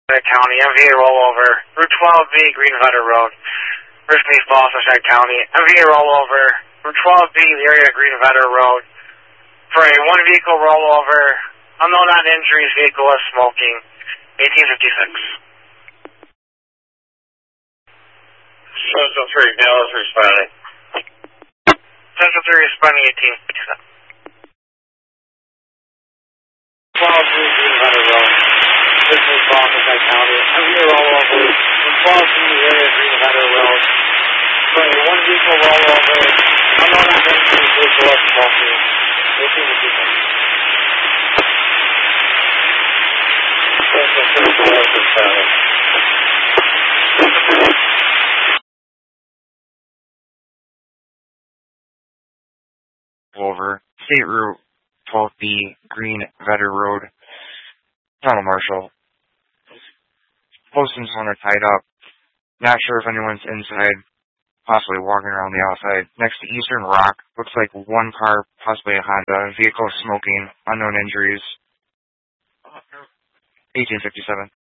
County, MVA rollover, Route 12B, Green Vetter Road, Briskney Falls, Sunshine County, MVA rollover, Route 12B, the area of Green Vetter Road, for a one vehicle rollover, unknown on injuries, vehicle is smoking, 1856. Central 3, now is responding. Central 3 responding, 1857. 12B, Green Vetter Road, Briskney Falls, Sunshine County, MVA rollover, Route 12B, the area of Green Vetter Road, for a one vehicle rollover, unknown on injuries, vehicle is smoking, 1856. Central 3, now is responding. Over State Route 12B, Green Vetter Road, Tunnel Marshal. Posting are tied up. Not sure if anyone's inside, possibly walking around the outside. Next to Eastern Rock, looks like one car, possibly a Honda. Vehicle smoking, unknown injuries. 1857.